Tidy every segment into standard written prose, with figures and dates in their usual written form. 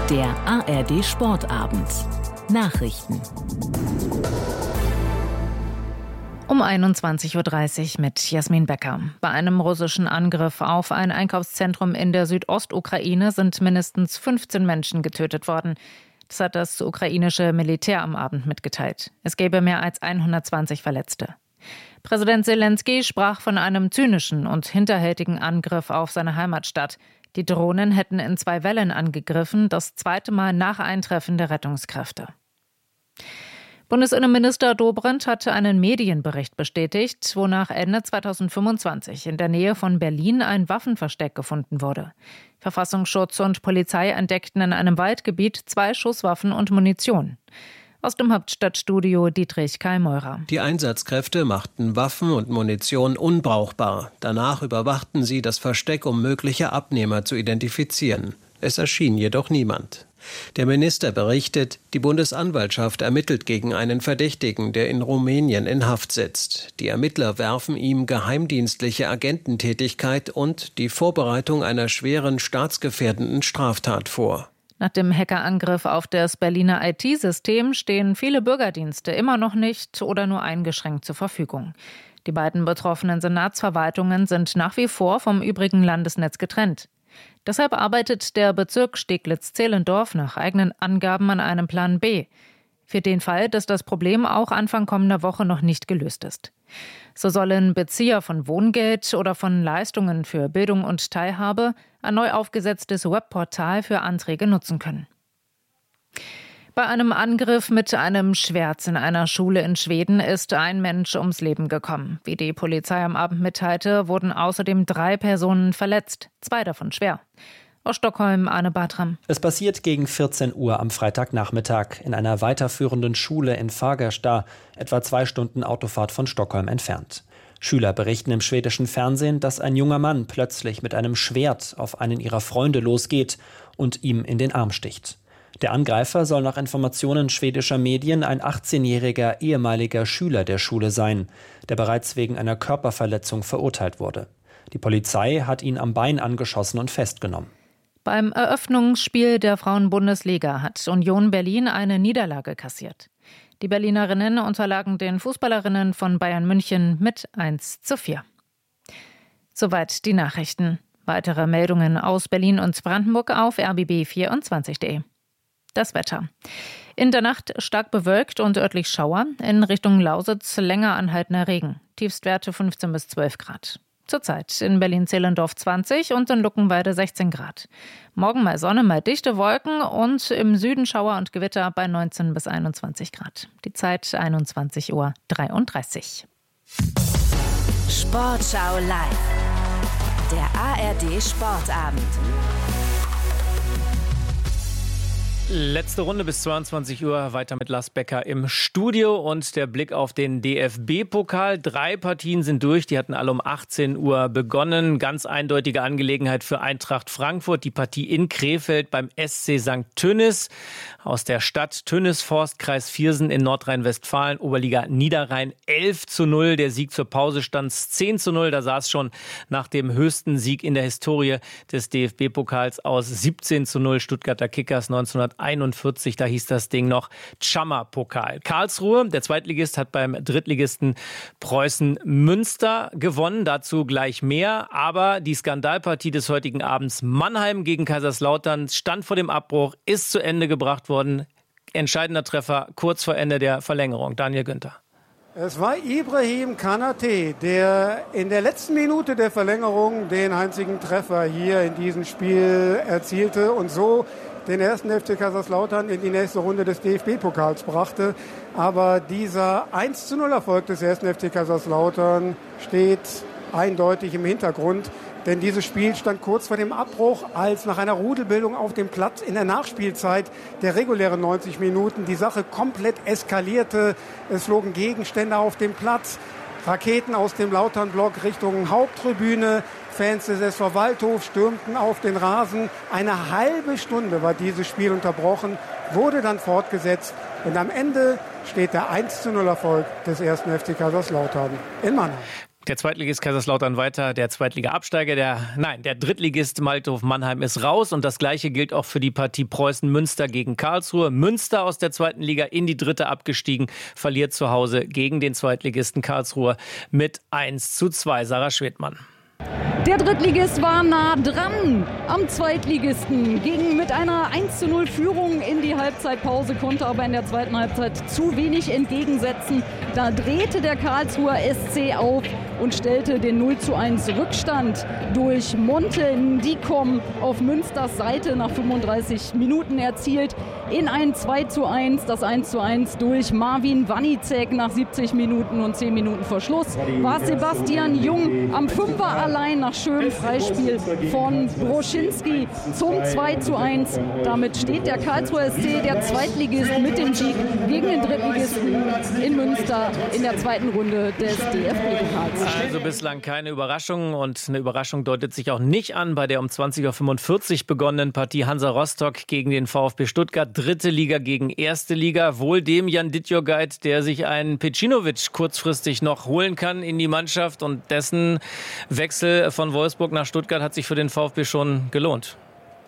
Der ARD Sportabend. Nachrichten. Um 21.30 Uhr mit Jasmin Becker. Bei einem russischen Angriff auf ein Einkaufszentrum in der Südostukraine sind mindestens 15 Menschen getötet worden. Das hat das ukrainische Militär am Abend mitgeteilt. Es gäbe mehr als 120 Verletzte. Präsident Selenskyj sprach von einem zynischen und hinterhältigen Angriff auf seine Heimatstadt. Die Drohnen hätten in 2 Wellen angegriffen, das zweite Mal nach Eintreffen der Rettungskräfte. Bundesinnenminister Dobrindt hatte einen Medienbericht bestätigt, wonach Ende 2025 in der Nähe von Berlin ein Waffenversteck gefunden wurde. Verfassungsschutz und Polizei entdeckten in einem Waldgebiet 2 Schusswaffen und Munition. Aus dem Hauptstadtstudio Dietrich Kallmeurer. Die Einsatzkräfte machten Waffen und Munition unbrauchbar. Danach überwachten sie das Versteck, um mögliche Abnehmer zu identifizieren. Es erschien jedoch niemand. Der Minister berichtet, die Bundesanwaltschaft ermittelt gegen einen Verdächtigen, der in Rumänien in Haft sitzt. Die Ermittler werfen ihm geheimdienstliche Agententätigkeit und die Vorbereitung einer schweren staatsgefährdenden Straftat vor. Nach dem Hackerangriff auf das Berliner IT-System stehen viele Bürgerdienste immer noch nicht oder nur eingeschränkt zur Verfügung. Die beiden betroffenen Senatsverwaltungen sind nach wie vor vom übrigen Landesnetz getrennt. Deshalb arbeitet der Bezirk Steglitz-Zehlendorf nach eigenen Angaben an einem Plan B. Für den Fall, dass das Problem auch Anfang kommender Woche noch nicht gelöst ist. So sollen Bezieher von Wohngeld oder von Leistungen für Bildung und Teilhabe ein neu aufgesetztes Webportal für Anträge nutzen können. Bei einem Angriff mit einem Schwert in einer Schule in Schweden ist ein Mensch ums Leben gekommen. Wie die Polizei am Abend mitteilte, wurden außerdem 3 Personen verletzt, 2 davon schwer. Aus Stockholm, Arne Bartram. Es passiert gegen 14 Uhr am Freitagnachmittag in einer weiterführenden Schule in Fagersta, etwa 2 Stunden Autofahrt von Stockholm entfernt. Schüler berichten im schwedischen Fernsehen, dass ein junger Mann plötzlich mit einem Schwert auf einen ihrer Freunde losgeht und ihm in den Arm sticht. Der Angreifer soll nach Informationen schwedischer Medien ein 18-jähriger ehemaliger Schüler der Schule sein, der bereits wegen einer Körperverletzung verurteilt wurde. Die Polizei hat ihn am Bein angeschossen und festgenommen. Beim Eröffnungsspiel der Frauen-Bundesliga hat Union Berlin eine Niederlage kassiert. Die Berlinerinnen unterlagen den Fußballerinnen von Bayern München mit 1:4. Soweit die Nachrichten. Weitere Meldungen aus Berlin und Brandenburg auf rbb24.de. Das Wetter. In der Nacht stark bewölkt und örtlich Schauer. In Richtung Lausitz länger anhaltender Regen. Tiefstwerte 15 bis 12 Grad. Zurzeit in Berlin-Zehlendorf 20 und in Luckenwalde 16 Grad. Morgen mal Sonne, mal dichte Wolken und im Süden Schauer und Gewitter bei 19 bis 21 Grad. Die Zeit 21:33 Uhr. Sportschau live. Der ARD Sportabend. Letzte Runde bis 22 Uhr, weiter mit Lars Becker im Studio und der Blick auf den DFB-Pokal. 3 Partien sind durch, die hatten alle um 18 Uhr begonnen. Ganz eindeutige Angelegenheit für Eintracht Frankfurt, die Partie in Krefeld beim SC St. Tönnis aus der Stadt Tönnisforst, Kreis Viersen in Nordrhein-Westfalen, Oberliga Niederrhein 11:0. Der Sieg zur Pause stand 10:0. Da sah es schon nach dem höchsten Sieg in der Historie des DFB-Pokals aus. 17:0 Stuttgarter Kickers 1941, da hieß das Ding noch Tschammer-Pokal. Karlsruhe, der Zweitligist, hat beim Drittligisten Preußen Münster gewonnen. Dazu gleich mehr. Aber die Skandalpartie des heutigen Abends Mannheim gegen Kaiserslautern stand vor dem Abbruch, ist zu Ende gebracht worden. Entscheidender Treffer kurz vor Ende der Verlängerung. Daniel Günther. Es war Ibrahim Kanate, der in der letzten Minute der Verlängerung den einzigen Treffer hier in diesem Spiel erzielte und so den ersten FC Kaiserslautern in die nächste Runde des DFB-Pokals brachte. Aber dieser 1:0 Erfolg des ersten FC Kaiserslautern steht eindeutig im Hintergrund. Denn dieses Spiel stand kurz vor dem Abbruch, als nach einer Rudelbildung auf dem Platz in der Nachspielzeit der regulären 90 Minuten die Sache komplett eskalierte. Es flogen Gegenstände auf dem Platz, Raketen aus dem Lautern-Block Richtung Haupttribüne. Fans des SV Waldhof stürmten auf den Rasen. Eine halbe Stunde war dieses Spiel unterbrochen, wurde dann fortgesetzt. Und am Ende steht der 1:0 Erfolg des ersten FC Kaiserslautern in Mannheim. Der Zweitligist Kaiserslautern weiter, der Zweitliga-Absteiger, der Drittligist Waldhof Mannheim ist raus und das Gleiche gilt auch für die Partie Preußen-Münster gegen Karlsruhe. Münster aus der zweiten Liga in die dritte abgestiegen, verliert zu Hause gegen den Zweitligisten Karlsruhe mit 1:2. Sarah Schwedmann. Der Drittligist war nah dran am Zweitligisten, ging mit einer 1:0 Führung in die Halbzeitpause, konnte aber in der zweiten Halbzeit zu wenig entgegensetzen. Da drehte der Karlsruher SC auf und stellte den 0:1 Rückstand durch Monte Ndikom auf Münsters Seite nach 35 Minuten erzielt in ein 2:1. Das 1:1 durch Marvin Wanicek nach 70 Minuten und 10 Minuten vor Schluss war Sebastian Jung am Fünfer allein nach schönem Freispiel von Broschinski zum 2:1. Damit steht der Karlsruher SC, der Zweitligist, mit dem Sieg gegen den Drittligisten in Münster in der zweiten Runde des DFB-Pokals. Also bislang keine Überraschung und eine Überraschung deutet sich auch nicht an bei der um 20:45 Uhr begonnenen Partie Hansa Rostock gegen den VfB Stuttgart. Dritte Liga gegen erste Liga. Wohl dem Jan Dittjogait, der sich einen Pecinovic kurzfristig noch holen kann in die Mannschaft, und dessen Wechsel von Wolfsburg nach Stuttgart hat sich für den VfB schon gelohnt.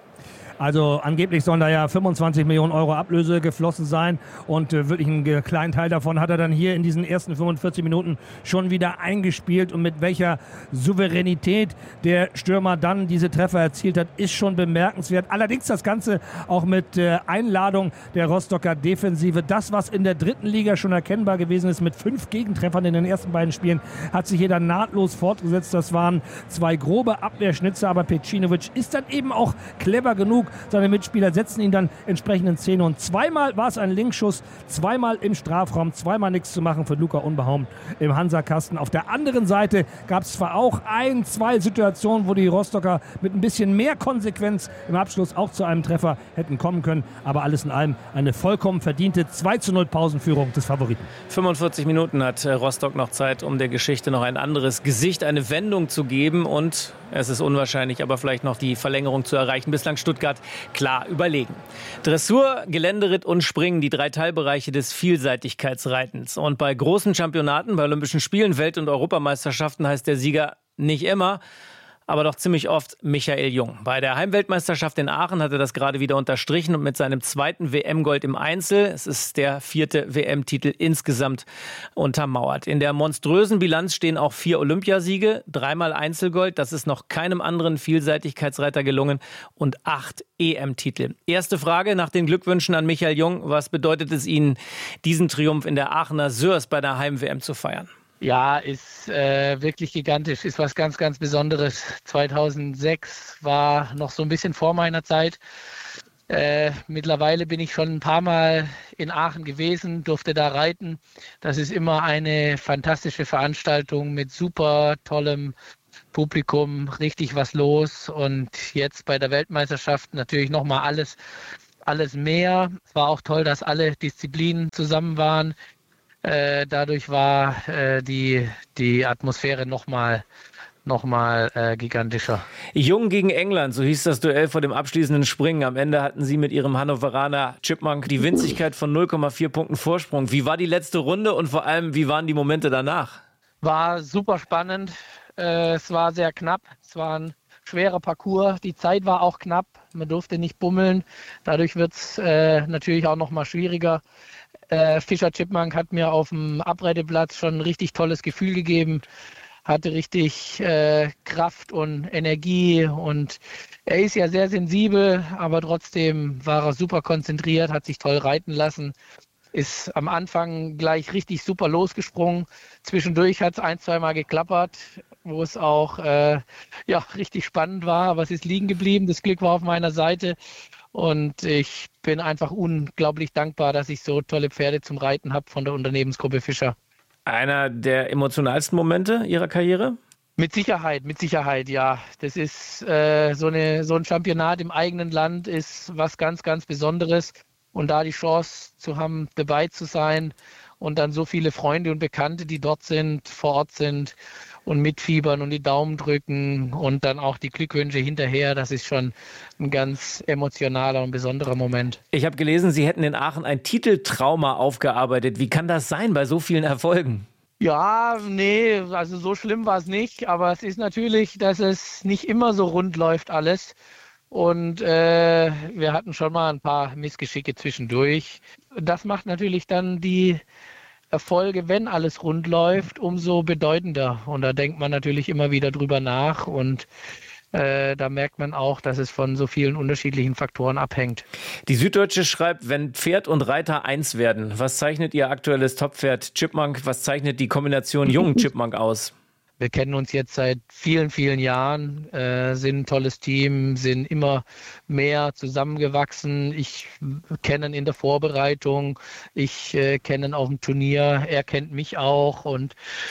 Also angeblich sollen da ja 25 Millionen Euro Ablöse geflossen sein und wirklich einen kleinen Teil davon hat er dann hier in diesen ersten 45 Minuten schon wieder eingespielt, und mit welcher Souveränität der Stürmer dann diese Treffer erzielt hat, ist schon bemerkenswert. Allerdings das Ganze auch mit Einladung der Rostocker Defensive. Das, was in der dritten Liga schon erkennbar gewesen ist mit 5 Gegentreffern in den ersten beiden Spielen, hat sich hier dann nahtlos fortgesetzt. Das waren 2 grobe Abwehrschnitze, aber Pecinovic ist dann eben auch clever genug. Seine Mitspieler setzen ihn dann entsprechend in Szene, und zweimal war es ein Linksschuss, zweimal im Strafraum, zweimal nichts zu machen für Luca Unbehaum im Hansa-Kasten. Auf der anderen Seite gab es zwar auch 2 Situationen, wo die Rostocker mit ein bisschen mehr Konsequenz im Abschluss auch zu einem Treffer hätten kommen können, aber alles in allem eine vollkommen verdiente 2:0 Pausenführung des Favoriten. 45 Minuten hat Rostock noch Zeit, um der Geschichte noch ein anderes Gesicht, eine Wendung zu geben, und es ist unwahrscheinlich, aber vielleicht noch die Verlängerung zu erreichen. Bislang Stuttgart klar überlegen. Dressur, Geländeritt und Springen, die 3 Teilbereiche des Vielseitigkeitsreitens. Und bei großen Championaten, bei Olympischen Spielen, Welt- und Europameisterschaften heißt der Sieger nicht immer, aber doch ziemlich oft Michael Jung. Bei der Heimweltmeisterschaft in Aachen hat er das gerade wieder unterstrichen und mit seinem 2. WM-Gold im Einzel, es ist der 4. WM-Titel insgesamt, untermauert. In der monströsen Bilanz stehen auch 4 Olympiasiege, 3-mal Einzelgold, das ist noch keinem anderen Vielseitigkeitsreiter gelungen, und 8 EM-Titel. Erste Frage nach den Glückwünschen an Michael Jung: Was bedeutet es Ihnen, diesen Triumph in der Aachener Sörs bei der Heim-WM zu feiern? Ja, ist wirklich gigantisch, ist was ganz, ganz Besonderes. 2006 war noch so ein bisschen vor meiner Zeit. Mittlerweile bin ich schon ein paar Mal in Aachen gewesen, durfte da reiten. Das ist immer eine fantastische Veranstaltung mit super tollem Publikum, richtig was los. Und jetzt bei der Weltmeisterschaft natürlich nochmal alles mehr. Es war auch toll, dass alle Disziplinen zusammen waren. Dadurch war die Atmosphäre nochmal gigantischer. Jung gegen England, so hieß das Duell vor dem abschließenden Springen. Am Ende hatten sie mit ihrem Hannoveraner Chipmunk die Winzigkeit von 0,4 Punkten Vorsprung. Wie war die letzte Runde und vor allem, wie waren die Momente danach? War super spannend. Es war sehr knapp. Es war ein schwerer Parcours. Die Zeit war auch knapp. Man durfte nicht bummeln. Dadurch wird es natürlich auch nochmal schwieriger. Fischer Chipmunk hat mir auf dem Abreiteplatz schon ein richtig tolles Gefühl gegeben, hatte richtig Kraft und Energie, und er ist ja sehr sensibel, aber trotzdem war er super konzentriert, hat sich toll reiten lassen, ist am Anfang gleich richtig super losgesprungen. Zwischendurch hat es 1-2 Mal geklappert, wo es auch richtig spannend war, aber es ist liegen geblieben. Das Glück war auf meiner Seite. Und ich bin einfach unglaublich dankbar, dass ich so tolle Pferde zum Reiten habe von der Unternehmensgruppe Fischer. Einer der emotionalsten Momente Ihrer Karriere? Mit Sicherheit, ja. Das ist so ein Championat im eigenen Land ist was ganz, ganz Besonderes. Und da die Chance zu haben, dabei zu sein und dann so viele Freunde und Bekannte, die dort sind, vor Ort sind und mitfiebern und die Daumen drücken und dann auch die Glückwünsche hinterher, das ist schon ein ganz emotionaler und besonderer Moment. Ich habe gelesen, Sie hätten in Aachen ein Titeltrauma aufgearbeitet. Wie kann das sein bei so vielen Erfolgen? Ja, nee, also so schlimm war es nicht, aber es ist natürlich, dass es nicht immer so rund läuft alles. Und wir hatten schon mal ein paar Missgeschicke zwischendurch. Das macht natürlich dann die Erfolge, wenn alles rund läuft, umso bedeutender. Und da denkt man natürlich immer wieder drüber nach und da merkt man auch, dass es von so vielen unterschiedlichen Faktoren abhängt. Die Süddeutsche schreibt, wenn Pferd und Reiter eins werden, was zeichnet Ihr aktuelles Toppferd Chipmunk, was zeichnet die Kombination jungen Chipmunk aus? Wir kennen uns jetzt seit vielen, vielen Jahren, sind ein tolles Team, sind immer mehr zusammengewachsen. Ich kenne ihn in der Vorbereitung, ich kenne ihn auf dem Turnier, er kennt mich auch. Und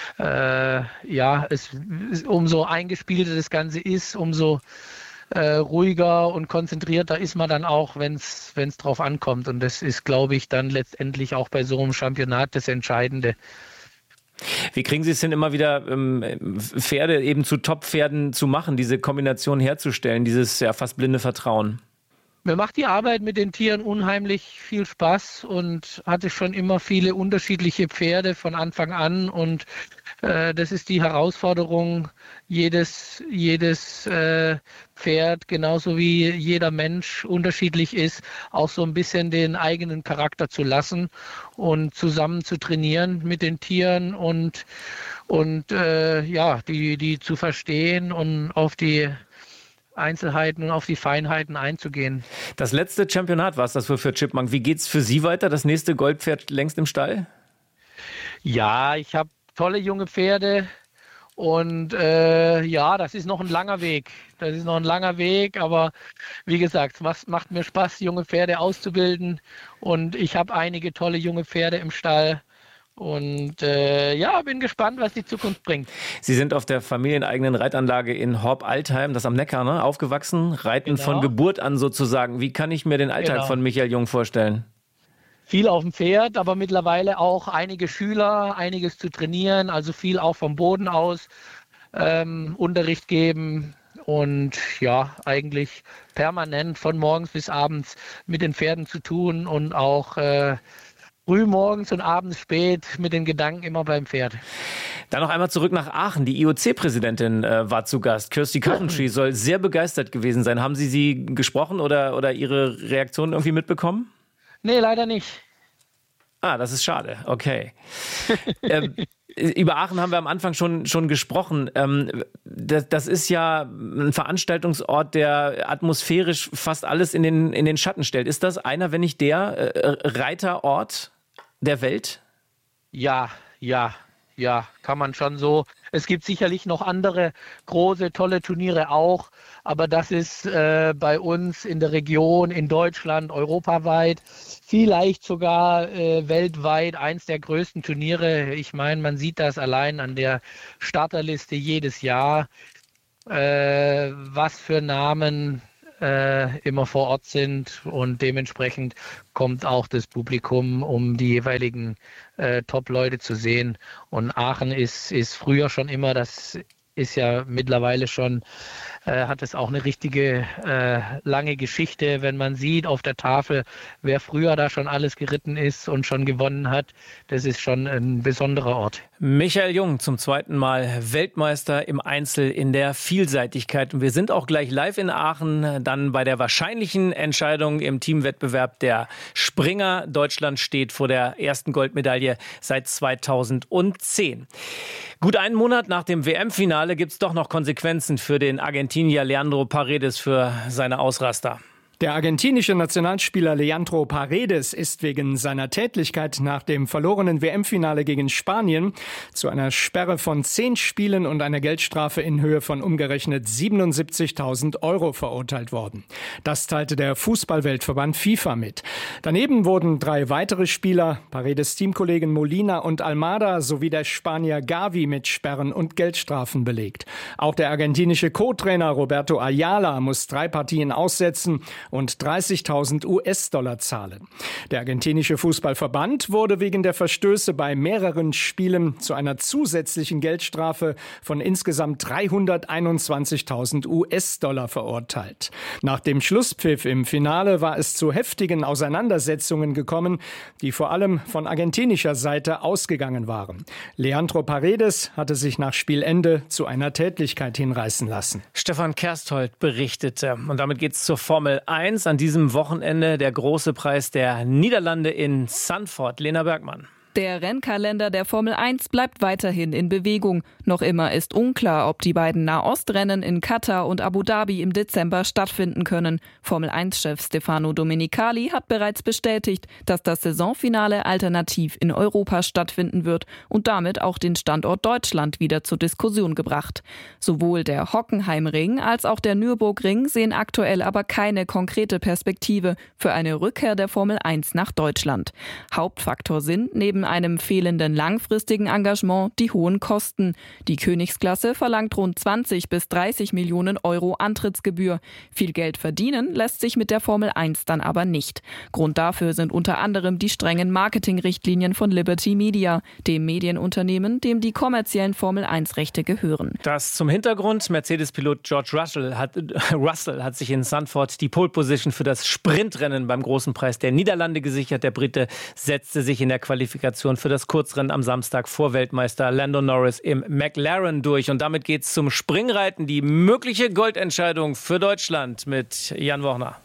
umso eingespielter das Ganze ist, umso ruhiger und konzentrierter ist man dann auch, wenn es drauf ankommt. Und das ist, glaube ich, dann letztendlich auch bei so einem Championat das Entscheidende. Wie kriegen Sie es denn immer wieder, Pferde eben zu Top-Pferden zu machen, diese Kombination herzustellen, dieses ja fast blinde Vertrauen? Mir macht die Arbeit mit den Tieren unheimlich viel Spaß und hatte schon immer viele unterschiedliche Pferde von Anfang an. Und das ist die Herausforderung, jedes Pferd, genauso wie jeder Mensch unterschiedlich ist, auch so ein bisschen den eigenen Charakter zu lassen und zusammen zu trainieren mit den Tieren und die zu verstehen und auf die Einzelheiten und auf die Feinheiten einzugehen. Das letzte Championat war es das für Chipmunk. Wie geht's für Sie weiter? Das nächste Goldpferd längst im Stall? Ja, ich habe tolle junge Pferde und das ist noch ein langer Weg. Aber wie gesagt, es macht mir Spaß, junge Pferde auszubilden und ich habe einige tolle junge Pferde im Stall. Und bin gespannt, was die Zukunft bringt. Sie sind auf der familieneigenen Reitanlage in Horb-Altheim, das am Neckar, ne? Aufgewachsen, reiten von Geburt an sozusagen. Wie kann ich mir den Alltag von Michael Jung vorstellen? Viel auf dem Pferd, aber mittlerweile auch einige Schüler, einiges zu trainieren, also viel auch vom Boden aus Unterricht geben und ja, eigentlich permanent von morgens bis abends mit den Pferden zu tun und auch früh morgens und abends spät mit den Gedanken immer beim Pferd. Dann noch einmal zurück nach Aachen. Die IOC-Präsidentin war zu Gast. Kirsty Coventry soll sehr begeistert gewesen sein. Haben Sie gesprochen oder Ihre Reaktion irgendwie mitbekommen? Nee, leider nicht. Ah, das ist schade. Okay. Über Aachen haben wir am Anfang schon gesprochen. Das ist ja ein Veranstaltungsort, der atmosphärisch fast alles in den Schatten stellt. Ist das einer, wenn nicht der Reiterort der Welt? Ja, kann man schon so. Es gibt sicherlich noch andere große, tolle Turniere auch, aber das ist bei uns in der Region, in Deutschland, europaweit, vielleicht sogar weltweit eins der größten Turniere. Ich meine, man sieht das allein an der Starterliste jedes Jahr, was für Namen immer vor Ort sind und dementsprechend kommt auch das Publikum, um die jeweiligen Top-Leute zu sehen. Und Aachen ist früher schon immer, das ist ja mittlerweile schon, hat es auch eine richtige lange Geschichte. Wenn man sieht auf der Tafel, wer früher da schon alles geritten ist und schon gewonnen hat, das ist schon ein besonderer Ort. Michael Jung zum zweiten Mal Weltmeister im Einzel in der Vielseitigkeit. Und wir sind auch gleich live in Aachen, dann bei der wahrscheinlichen Entscheidung im Teamwettbewerb der Springer. Deutschland steht vor der ersten Goldmedaille seit 2010. Gut einen Monat nach dem WM-Finale gibt es doch noch Konsequenzen für den Argentinier Leandro Paredes für seine Ausraster. Der argentinische Nationalspieler Leandro Paredes ist wegen seiner Tätlichkeit nach dem verlorenen WM-Finale gegen Spanien zu einer Sperre von 10 Spielen und einer Geldstrafe in Höhe von umgerechnet 77.000 € verurteilt worden. Das teilte der Fußballweltverband FIFA mit. Daneben wurden 3 weitere Spieler, Paredes Teamkollegen Molina und Almada sowie der Spanier Gavi mit Sperren und Geldstrafen belegt. Auch der argentinische Co-Trainer Roberto Ayala muss 3 Partien aussetzen und 30.000 US-Dollar zahlen. Der argentinische Fußballverband wurde wegen der Verstöße bei mehreren Spielen zu einer zusätzlichen Geldstrafe von insgesamt 321.000 US-Dollar verurteilt. Nach dem Schlusspfiff im Finale war es zu heftigen Auseinandersetzungen gekommen, die vor allem von argentinischer Seite ausgegangen waren. Leandro Paredes hatte sich nach Spielende zu einer Tätlichkeit hinreißen lassen. Stefan Kersthold berichtete. Und damit geht's zur Formel 1. An diesem Wochenende der große Preis der Niederlande in Zandvoort. Lena Bergmann. Der Rennkalender der Formel 1 bleibt weiterhin in Bewegung. Noch immer ist unklar, ob die beiden Nahostrennen in Katar und Abu Dhabi im Dezember stattfinden können. Formel 1-Chef Stefano Domenicali hat bereits bestätigt, dass das Saisonfinale alternativ in Europa stattfinden wird und damit auch den Standort Deutschland wieder zur Diskussion gebracht. Sowohl der Hockenheimring als auch der Nürburgring sehen aktuell aber keine konkrete Perspektive für eine Rückkehr der Formel 1 nach Deutschland. Hauptfaktor sind neben einem fehlenden langfristigen Engagement die hohen Kosten. Die Königsklasse verlangt rund 20 bis 30 Millionen Euro Antrittsgebühr. Viel Geld verdienen lässt sich mit der Formel 1 dann aber nicht. Grund dafür sind unter anderem die strengen Marketingrichtlinien von Liberty Media, dem Medienunternehmen, dem die kommerziellen Formel 1-Rechte gehören. Das zum Hintergrund. Mercedes-Pilot George Russell hat sich in Zandvoort die Pole Position für das Sprintrennen beim Großen Preis der Niederlande gesichert. Der Brite setzte sich in der Qualifikation für das Kurzrennen am Samstag vor Weltmeister Lando Norris im McLaren durch. Und damit geht's zum Springreiten. Die mögliche Goldentscheidung für Deutschland mit Jan Wochner.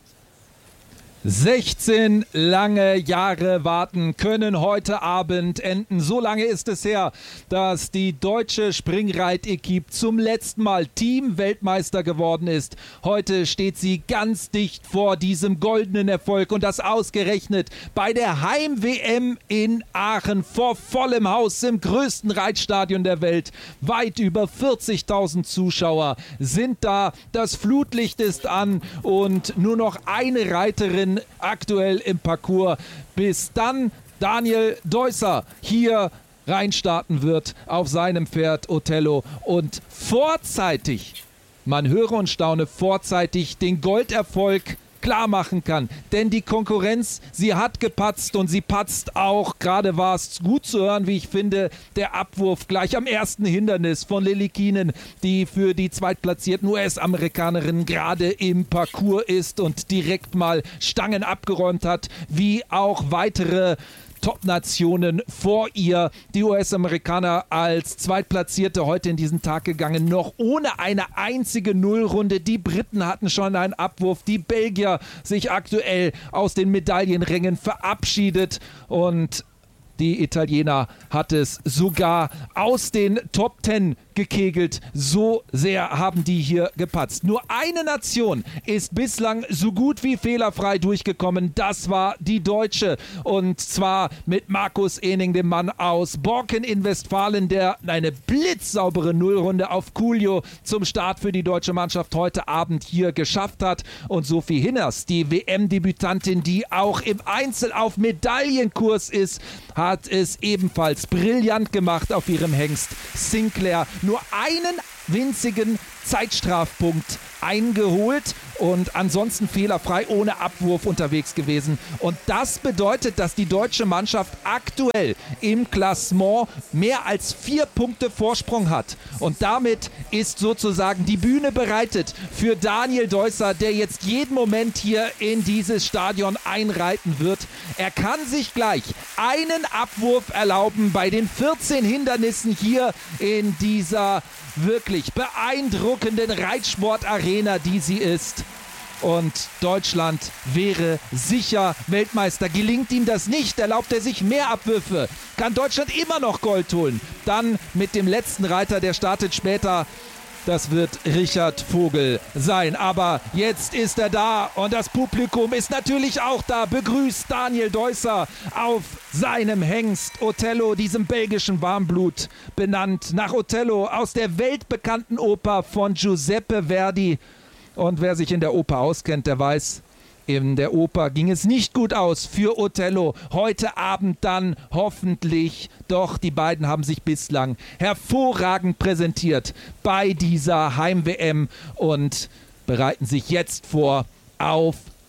16 lange Jahre warten können heute Abend enden. So lange ist es her, dass die deutsche Springreit-Equipe zum letzten Mal Team-Weltmeister geworden ist. Heute steht sie ganz dicht vor diesem goldenen Erfolg und das ausgerechnet bei der Heim-WM in Aachen vor vollem Haus im größten Reitstadion der Welt. Weit über 40.000 Zuschauer sind da. Das Flutlicht ist an und nur noch eine Reiterin aktuell im Parcours, bis dann Daniel Deusser hier reinstarten wird auf seinem Pferd Othello und vorzeitig, man höre und staune, vorzeitig den Golderfolg klar machen kann. Denn die Konkurrenz, sie hat gepatzt und sie patzt auch. Gerade war es gut zu hören, wie ich finde, der Abwurf gleich am ersten Hindernis von Lilly Keenan, die für die zweitplatzierten US-Amerikanerin gerade im Parcours ist und direkt mal Stangen abgeräumt hat, wie auch weitere Top-Nationen vor ihr. Die US-Amerikaner als Zweitplatzierte heute in diesen Tag gegangen, noch ohne eine einzige Nullrunde. Die Briten hatten schon einen Abwurf, die Belgier sich aktuell aus den Medaillenrängen verabschiedet und die Italiener hat es sogar aus den Top 10 gekegelt. So sehr haben die hier gepatzt. Nur eine Nation ist bislang so gut wie fehlerfrei durchgekommen. Das war die Deutsche. Und zwar mit Markus Ening, dem Mann aus Borken in Westfalen, der eine blitzsaubere Nullrunde auf Cuglio zum Start für die deutsche Mannschaft heute Abend hier geschafft hat. Und Sophie Hinners, die WM-Debütantin, die auch im Einzel auf Medaillenkurs ist, hat es ebenfalls brillant gemacht auf ihrem Hengst Sinclair. Nur einen winzigen Zeitstrafpunkt eingeholt und ansonsten fehlerfrei ohne Abwurf unterwegs gewesen. Und das bedeutet, dass die deutsche Mannschaft aktuell im Klassement mehr als 4 Punkte Vorsprung hat. Und damit ist sozusagen die Bühne bereitet für Daniel Deusser, der jetzt jeden Moment hier in dieses Stadion einreiten wird. Er kann sich gleich einen Abwurf erlauben bei den 14 Hindernissen hier in dieser wirklich beeindruckenden Reitsportarena, die sie ist. Und Deutschland wäre sicher Weltmeister. Gelingt ihm das nicht, erlaubt er sich mehr Abwürfe, kann Deutschland immer noch Gold holen. Dann mit dem letzten Reiter, der startet später. Das wird Richard Vogel sein. Aber jetzt ist er da und das Publikum ist natürlich auch da. Begrüßt Daniel Deusser auf seinem Hengst Othello, diesem belgischen Warmblut, benannt nach Othello aus der weltbekannten Oper von Giuseppe Verdi. Und wer sich in der Oper auskennt, der weiß, in der Oper ging es nicht gut aus für Othello. Heute Abend dann hoffentlich. Doch die beiden haben sich bislang hervorragend präsentiert bei dieser Heim-WM und bereiten sich jetzt vor auf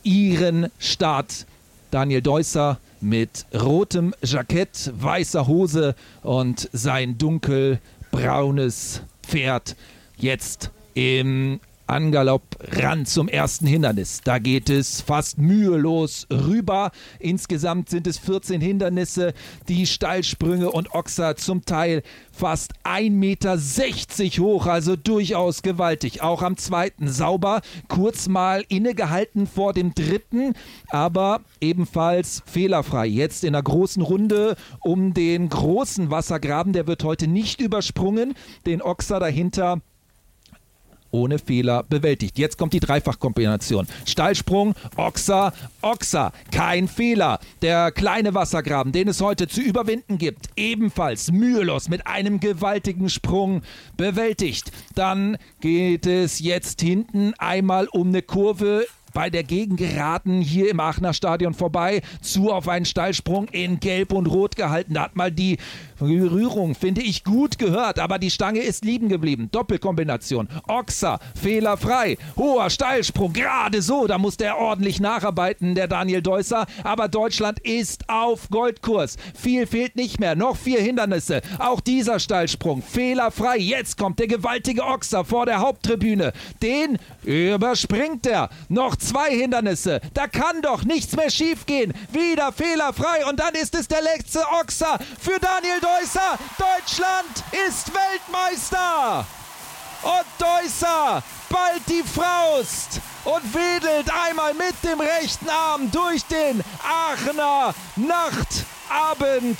ihren Start. Daniel Deusser mit rotem Jackett, weißer Hose und sein dunkelbraunes Pferd jetzt im Angalopp ran zum ersten Hindernis. Da geht es fast mühelos rüber. Insgesamt sind es 14 Hindernisse. Die Steilsprünge und Ochser zum Teil fast 1,60 Meter hoch, also durchaus gewaltig. Auch am zweiten sauber, kurz mal innegehalten vor dem dritten, aber ebenfalls fehlerfrei. Jetzt in einer großen Runde um den großen Wassergraben, der wird heute nicht übersprungen. Den Ochser dahinter ohne Fehler bewältigt. Jetzt kommt die Dreifachkombination. Steilsprung, Ochser, Ochser. Kein Fehler. Der kleine Wassergraben, den es heute zu überwinden gibt, ebenfalls mühelos mit einem gewaltigen Sprung bewältigt. Dann geht es jetzt hinten einmal um eine Kurve bei der Gegengeraden hier im Aachener Stadion vorbei, auf einen Steilsprung in Gelb und Rot gehalten. Da hat mal die Berührung, finde ich, gut gehört, aber die Stange ist liegen geblieben. Doppelkombination. Ochser, fehlerfrei. Hoher Steilsprung, gerade so. Da musste er ordentlich nacharbeiten, der Daniel Deusser. Aber Deutschland ist auf Goldkurs. Viel fehlt nicht mehr. Noch 4 Hindernisse. Auch dieser Steilsprung, fehlerfrei. Jetzt kommt der gewaltige Ochser vor der Haupttribüne. Den überspringt er. Noch 2 Hindernisse. Da kann doch nichts mehr schief gehen. Wieder fehlerfrei. Und dann ist es der letzte Ochser für Daniel Deusser. Deutschland ist Weltmeister. Und Deusser ballt die Faust und wedelt einmal mit dem rechten Arm durch den Aachener Nachtabend.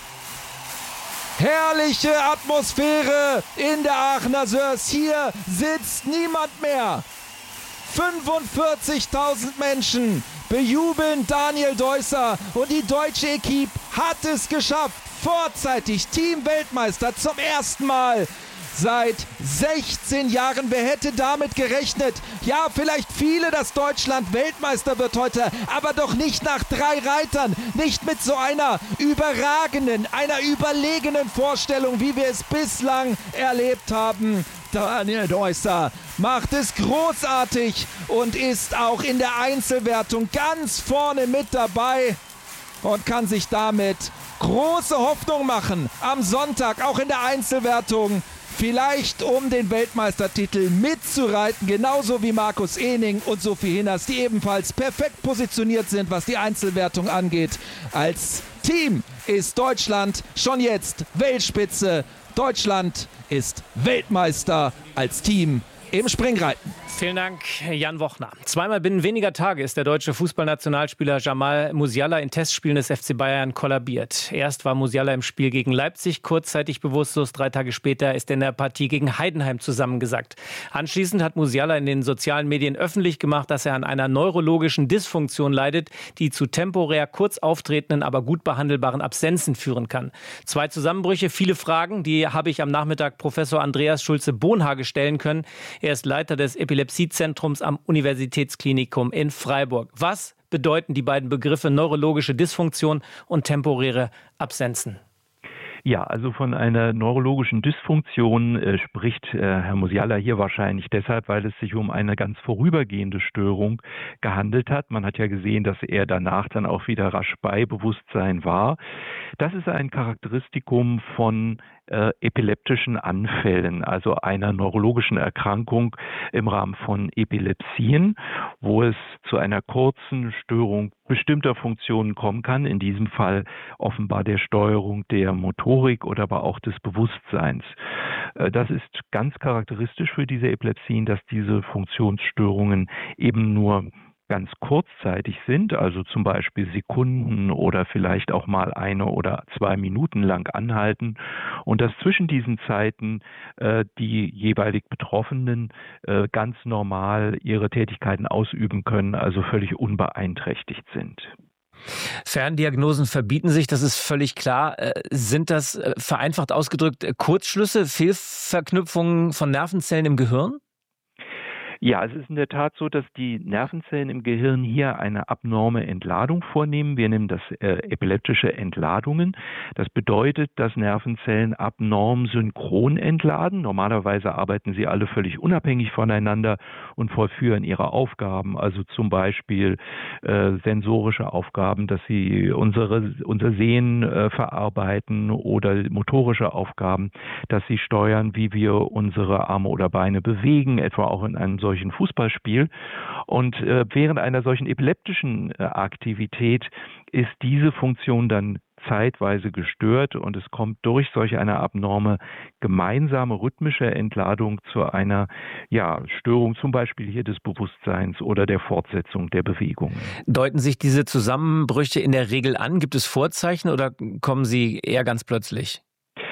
Herrliche Atmosphäre in der Aachener Sörs. Hier sitzt niemand mehr. 45.000 Menschen bejubeln Daniel Deusser und die deutsche Equipe hat es geschafft. Vorzeitig Teamweltmeister zum ersten Mal seit 16 Jahren. Wer hätte damit gerechnet? Ja, vielleicht viele, dass Deutschland Weltmeister wird heute, aber doch nicht nach 3 Reitern, nicht mit so einer überragenden, einer überlegenen Vorstellung, wie wir es bislang erlebt haben. Daniel Deusser macht es großartig und ist auch in der Einzelwertung ganz vorne mit dabei und kann sich damit große Hoffnung machen am Sonntag, auch in der Einzelwertung, vielleicht um den Weltmeistertitel mitzureiten, genauso wie Markus Ehning und Sophie Hinners, die ebenfalls perfekt positioniert sind, was die Einzelwertung angeht. Als Team ist Deutschland schon jetzt Weltspitze. Deutschland ist Weltmeister als Team im Springreiten. Vielen Dank, Jan Wochner. Zweimal binnen weniger Tage ist der deutsche Fußballnationalspieler Jamal Musiala in Testspielen des FC Bayern kollabiert. Erst war Musiala im Spiel gegen Leipzig kurzzeitig bewusstlos. 3 Tage später ist er in der Partie gegen Heidenheim zusammengesackt. Anschließend hat Musiala in den sozialen Medien öffentlich gemacht, dass er an einer neurologischen Dysfunktion leidet, die zu temporär kurz auftretenden, aber gut behandelbaren Absenzen führen kann. 2 Zusammenbrüche, viele Fragen, die habe ich am Nachmittag Professor Andreas Schulze-Bonhage stellen können. Er ist Leiter des Epilepsiezentrums am Universitätsklinikum in Freiburg. Was bedeuten die beiden Begriffe neurologische Dysfunktion und temporäre Absenzen? Ja, also von einer neurologischen Dysfunktion spricht Herr Musiala hier wahrscheinlich deshalb, weil es sich um eine ganz vorübergehende Störung gehandelt hat. Man hat ja gesehen, dass er danach dann auch wieder rasch bei Bewusstsein war. Das ist ein Charakteristikum von epileptischen Anfällen, also einer neurologischen Erkrankung im Rahmen von Epilepsien, wo es zu einer kurzen Störung bestimmter Funktionen kommen kann, in diesem Fall offenbar der Steuerung der Motorik oder aber auch des Bewusstseins. Das ist ganz charakteristisch für diese Epilepsien, dass diese Funktionsstörungen eben nur ganz kurzzeitig sind, also zum Beispiel Sekunden oder vielleicht auch mal 1 oder 2 Minuten lang anhalten und dass zwischen diesen Zeiten die jeweilig Betroffenen ganz normal ihre Tätigkeiten ausüben können, also völlig unbeeinträchtigt sind. Ferndiagnosen verbieten sich, das ist völlig klar. Sind das vereinfacht ausgedrückt Kurzschlüsse, Fehlverknüpfungen von Nervenzellen im Gehirn? Ja, es ist in der Tat so, dass die Nervenzellen im Gehirn hier eine abnorme Entladung vornehmen. Wir nennen das epileptische Entladungen. Das bedeutet, dass Nervenzellen abnorm synchron entladen. Normalerweise arbeiten sie alle völlig unabhängig voneinander und vollführen ihre Aufgaben, also zum Beispiel sensorische Aufgaben, dass sie unser Sehen verarbeiten, oder motorische Aufgaben, dass sie steuern, wie wir unsere Arme oder Beine bewegen, etwa auch in einem solchen Fußballspiel. Und während einer solchen epileptischen Aktivität ist diese Funktion dann zeitweise gestört und es kommt durch solch eine abnorme gemeinsame rhythmische Entladung zu einer Störung, zum Beispiel hier des Bewusstseins oder der Fortsetzung der Bewegung. Deuten sich diese Zusammenbrüche in der Regel an? Gibt es Vorzeichen oder kommen sie eher ganz plötzlich?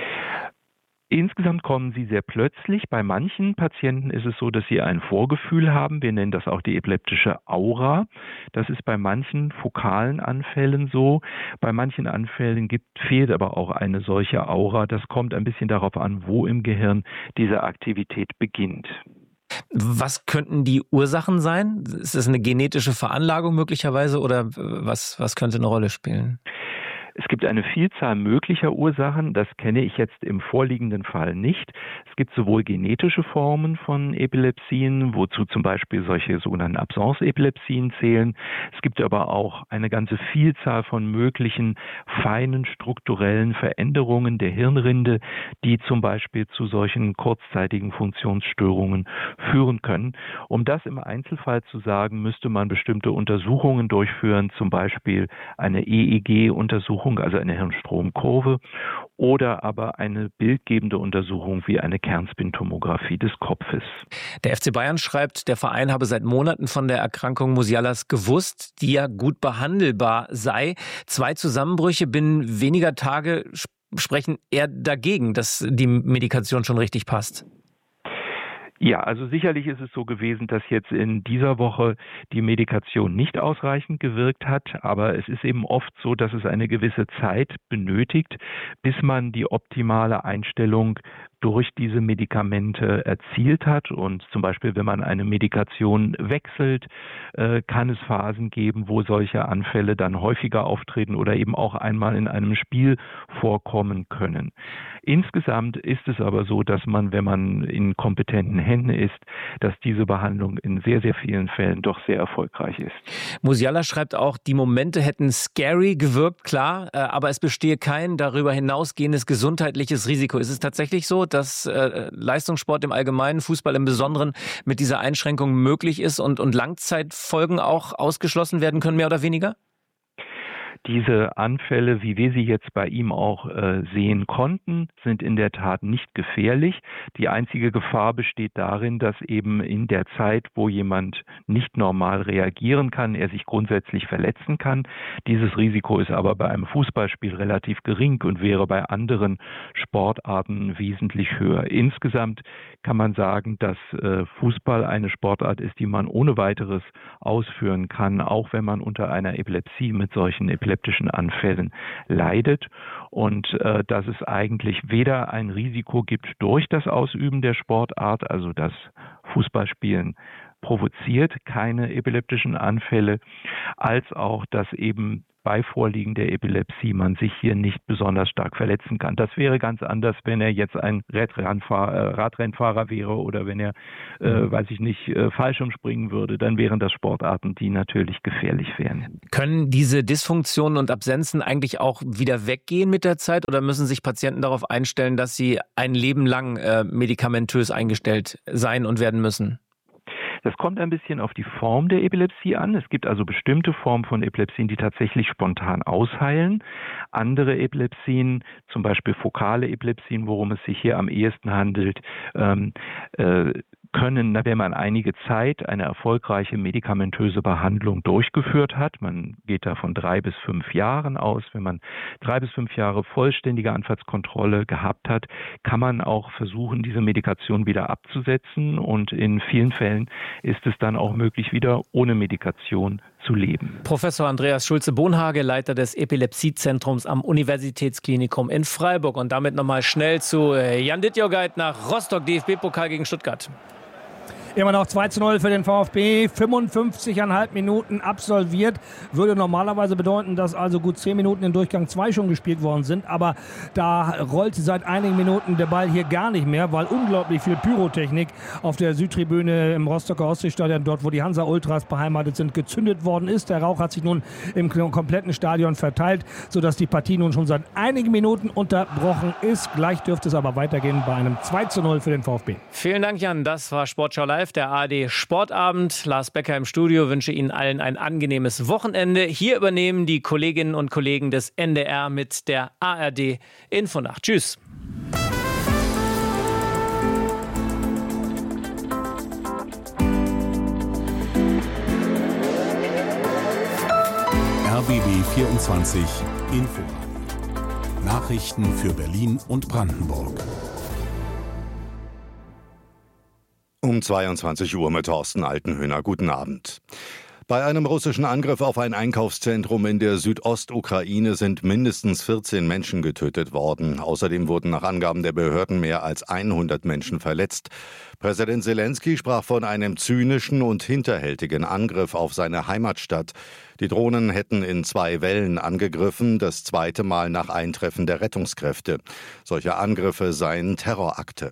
Insgesamt kommen sie sehr plötzlich. Bei manchen Patienten ist es so, dass sie ein Vorgefühl haben. Wir nennen das auch die epileptische Aura. Das ist bei manchen fokalen Anfällen so. Bei manchen Anfällen fehlt aber auch eine solche Aura. Das kommt ein bisschen darauf an, wo im Gehirn diese Aktivität beginnt. Was könnten die Ursachen sein? Ist das eine genetische Veranlagung möglicherweise oder was könnte eine Rolle spielen? Es gibt eine Vielzahl möglicher Ursachen, das kenne ich jetzt im vorliegenden Fall nicht. Es gibt sowohl genetische Formen von Epilepsien, wozu zum Beispiel solche sogenannten Absence-Epilepsien zählen. Es gibt aber auch eine ganze Vielzahl von möglichen feinen strukturellen Veränderungen der Hirnrinde, die zum Beispiel zu solchen kurzzeitigen Funktionsstörungen führen können. Um das im Einzelfall zu sagen, müsste man bestimmte Untersuchungen durchführen, zum Beispiel eine EEG-Untersuchung, also eine Hirnstromkurve, oder aber eine bildgebende Untersuchung wie eine Kernspintomographie des Kopfes. Der FC Bayern schreibt, der Verein habe seit Monaten von der Erkrankung Musialas gewusst, die ja gut behandelbar sei. 2 Zusammenbrüche binnen weniger Tage sprechen eher dagegen, dass die Medikation schon richtig passt. Ja, also sicherlich ist es so gewesen, dass jetzt in dieser Woche die Medikation nicht ausreichend gewirkt hat, aber es ist eben oft so, dass es eine gewisse Zeit benötigt, bis man die optimale Einstellung durch diese Medikamente erzielt hat. Und zum Beispiel, wenn man eine Medikation wechselt, kann es Phasen geben, wo solche Anfälle dann häufiger auftreten oder eben auch einmal in einem Spiel vorkommen können. Insgesamt ist es aber so, dass man, wenn man in kompetenten Händen ist, dass diese Behandlung in sehr, sehr vielen Fällen doch sehr erfolgreich ist. Musiala schreibt auch, die Momente hätten scary gewirkt, klar, aber es bestehe kein darüber hinausgehendes gesundheitliches Risiko. Ist es tatsächlich so, dass Leistungssport im Allgemeinen, Fußball im Besonderen mit dieser Einschränkung möglich ist und Langzeitfolgen auch ausgeschlossen werden können, mehr oder weniger? Diese Anfälle, wie wir sie jetzt bei ihm auch sehen konnten, sind in der Tat nicht gefährlich. Die einzige Gefahr besteht darin, dass eben in der Zeit, wo jemand nicht normal reagieren kann, er sich grundsätzlich verletzen kann. Dieses Risiko ist aber bei einem Fußballspiel relativ gering und wäre bei anderen Sportarten wesentlich höher. Insgesamt kann man sagen, dass Fußball eine Sportart ist, die man ohne weiteres ausführen kann, auch wenn man unter einer Epilepsie mit solchen epileptischen Anfällen leidet und dass es eigentlich weder ein Risiko gibt durch das Ausüben der Sportart, also das Fußballspielen provoziert keine epileptischen Anfälle, als auch, dass eben bei Vorliegen der Epilepsie man sich hier nicht besonders stark verletzen kann. Das wäre ganz anders, wenn er jetzt ein Radrennfahrer wäre oder wenn er, Fallschirm springen würde. Dann wären das Sportarten, die natürlich gefährlich wären. Können diese Dysfunktionen und Absenzen eigentlich auch wieder weggehen mit der Zeit oder müssen sich Patienten darauf einstellen, dass sie ein Leben lang medikamentös eingestellt sein und werden müssen? Das kommt ein bisschen auf die Form der Epilepsie an. Es gibt also bestimmte Formen von Epilepsien, die tatsächlich spontan ausheilen. Andere Epilepsien, zum Beispiel fokale Epilepsien, worum es sich hier am ehesten handelt, können, wenn man einige Zeit eine erfolgreiche medikamentöse Behandlung durchgeführt hat, man geht da von 3 bis 5 Jahren aus, wenn man 3 bis 5 Jahre vollständige Anfallskontrolle gehabt hat, kann man auch versuchen, diese Medikation wieder abzusetzen und in vielen Fällen ist es dann auch möglich, wieder ohne Medikation zu leben. Professor Andreas Schulze-Bonhage, Leiter des Epilepsiezentrums am Universitätsklinikum in Freiburg. Und damit nochmal schnell zu Jan Dittjogait nach Rostock, DFB-Pokal gegen Stuttgart. Immer noch 2:0 für den VfB, 55,5 Minuten absolviert. Würde normalerweise bedeuten, dass also gut 10 Minuten in Durchgang 2 schon gespielt worden sind. Aber da rollt seit einigen Minuten der Ball hier gar nicht mehr, weil unglaublich viel Pyrotechnik auf der Südtribüne im Rostocker Ostseestadion, dort wo die Hansa-Ultras beheimatet sind, gezündet worden ist. Der Rauch hat sich nun im kompletten Stadion verteilt, sodass die Partie nun schon seit einigen Minuten unterbrochen ist. Gleich dürfte es aber weitergehen bei einem 2:0 für den VfB. Vielen Dank, Jan. Das war Sportschau Live, der ARD Sportabend. Lars Becker im Studio, wünsche Ihnen allen ein angenehmes Wochenende. Hier übernehmen die Kolleginnen und Kollegen des NDR mit der ARD Infonacht. Tschüss. RBB 24 Info. Nachrichten für Berlin und Brandenburg. Um 22 Uhr mit Thorsten Altenhöhner. Guten Abend. Bei einem russischen Angriff auf ein Einkaufszentrum in der Südostukraine sind mindestens 14 Menschen getötet worden. Außerdem wurden nach Angaben der Behörden mehr als 100 Menschen verletzt. Präsident Selenskyj sprach von einem zynischen und hinterhältigen Angriff auf seine Heimatstadt. Die Drohnen hätten in 2 Wellen angegriffen, das zweite Mal nach Eintreffen der Rettungskräfte. Solche Angriffe seien Terrorakte.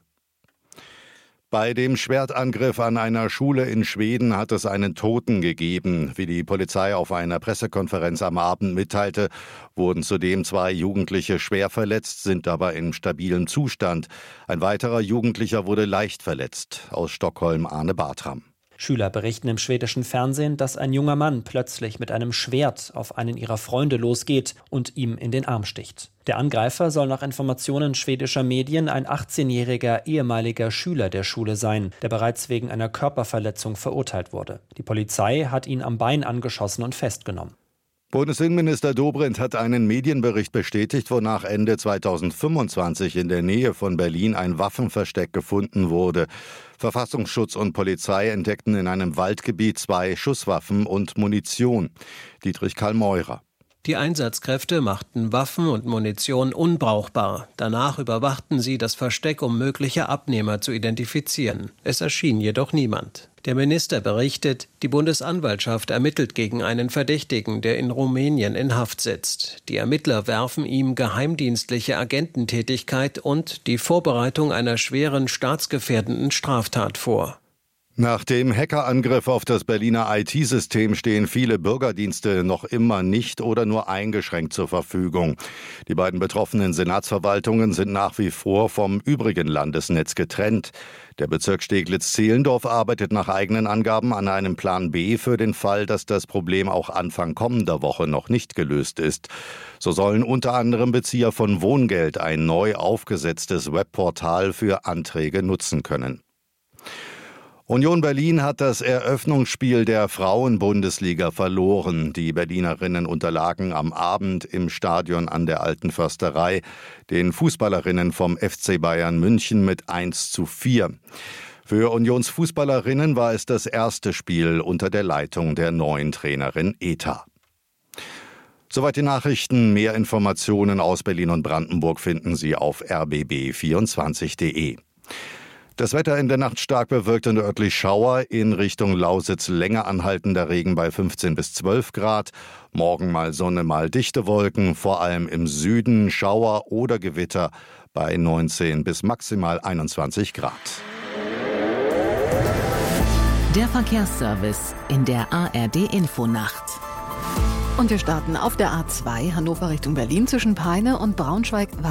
Bei dem Schwertangriff an einer Schule in Schweden hat es einen Toten gegeben. Wie die Polizei auf einer Pressekonferenz am Abend mitteilte, wurden zudem 2 Jugendliche schwer verletzt, sind aber in stabilem Zustand. Ein weiterer Jugendlicher wurde leicht verletzt. Aus Stockholm Arne Bartram. Schüler berichten im schwedischen Fernsehen, dass ein junger Mann plötzlich mit einem Schwert auf einen ihrer Freunde losgeht und ihm in den Arm sticht. Der Angreifer soll nach Informationen schwedischer Medien ein 18-jähriger ehemaliger Schüler der Schule sein, der bereits wegen einer Körperverletzung verurteilt wurde. Die Polizei hat ihn am Bein angeschossen und festgenommen. Bundesinnenminister Dobrindt hat einen Medienbericht bestätigt, wonach Ende 2025 in der Nähe von Berlin ein Waffenversteck gefunden wurde. Verfassungsschutz und Polizei entdeckten in einem Waldgebiet 2 Schusswaffen und Munition. Dietrich Karl Meurer. Die Einsatzkräfte machten Waffen und Munition unbrauchbar. Danach überwachten sie das Versteck, um mögliche Abnehmer zu identifizieren. Es erschien jedoch niemand. Der Minister berichtet, die Bundesanwaltschaft ermittelt gegen einen Verdächtigen, der in Rumänien in Haft sitzt. Die Ermittler werfen ihm geheimdienstliche Agententätigkeit und die Vorbereitung einer schweren staatsgefährdenden Straftat vor. Nach dem Hackerangriff auf das Berliner IT-System stehen viele Bürgerdienste noch immer nicht oder nur eingeschränkt zur Verfügung. Die beiden betroffenen Senatsverwaltungen sind nach wie vor vom übrigen Landesnetz getrennt. Der Bezirk Steglitz-Zehlendorf arbeitet nach eigenen Angaben an einem Plan B für den Fall, dass das Problem auch Anfang kommender Woche noch nicht gelöst ist. So sollen unter anderem Bezieher von Wohngeld ein neu aufgesetztes Webportal für Anträge nutzen können. Union Berlin hat das Eröffnungsspiel der Frauen-Bundesliga verloren. Die Berlinerinnen unterlagen am Abend im Stadion an der Alten Försterei den Fußballerinnen vom FC Bayern München mit 1:4. Für Unions Fußballerinnen war es das erste Spiel unter der Leitung der neuen Trainerin Eta. Soweit die Nachrichten. Mehr Informationen aus Berlin und Brandenburg finden Sie auf rbb24.de. Das Wetter in der Nacht stark bewölkt und örtlich Schauer, in Richtung Lausitz länger anhaltender Regen bei 15 bis 12 Grad. Morgen mal Sonne, mal dichte Wolken, vor allem im Süden Schauer oder Gewitter bei 19 bis maximal 21 Grad. Der Verkehrsservice in der ARD Infonacht. Und wir starten auf der A2 Hannover Richtung Berlin zwischen Peine und Braunschweig.